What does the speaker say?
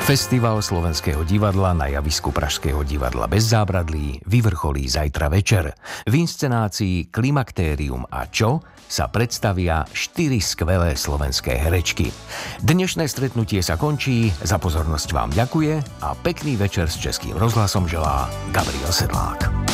Festival Slovenského divadla na javisku Pražského divadla Bez zábradlí vyvrcholí zajtra večer. V inscenácii Klimaktérium a Čo sa predstavia 4 skvelé slovenské herečky. Dnešné stretnutie sa končí, za pozornosť vám ďakuje a pekný večer s Českým rozhlasom želá Gabriel Sedlák.